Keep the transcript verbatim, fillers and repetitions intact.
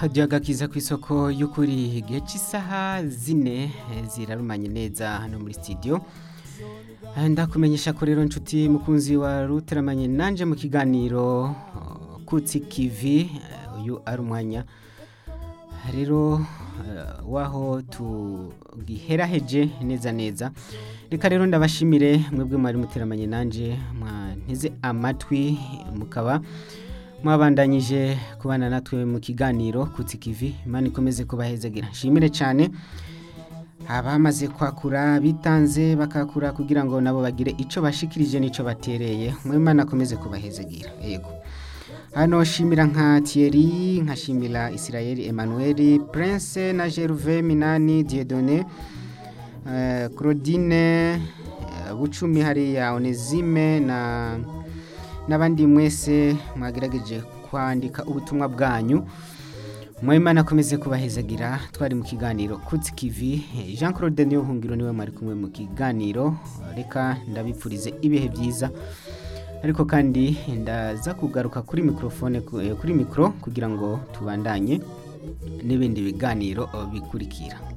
hajya agakiza ku isoko y'ukuri igihe cy'isaha zine zirarumanye neza hano muri studio ndakumenyesha ko rero nshuti mukunzi wa ruteramanye nanje mu kiganiro kutsi kivi uyu ari umwanya rero waho tugiheraheje neza neza reka rero ndabashimire mwebwe mwari muteramanye nanje mwanteze amatwi mukaba mwabandanyije kubana natwe mu kiganiro kutsi kivi Imana ikomeze kubahezagira nshimire cyane abamaze kwakura bitanze bakakura kugira ngo nabo bagire ico bashikirije nico batereye mwe Imana akomeze kubahezagira yego hano shimira nka Thierry nkashimira Israel Emmanuel Prince na Gervais Minani Dieudonné uh, Claudine uh, Bucumi hari ya Onesime na nabandi mwese mwagerageje kwandika ubutumwa bwanyu mwe Imana akomeze kubahezagira twari mu kiganiro kutsi kivi Jean Claude Niyo Hungiro niwe mwari kumwe mu kiganiro reka ndabipfurize ibihe byiza ariko kandi ndaza kugaruka kuri microphone kuri micro kugira ngo tubandanye n'ibindi biganiro bikurikira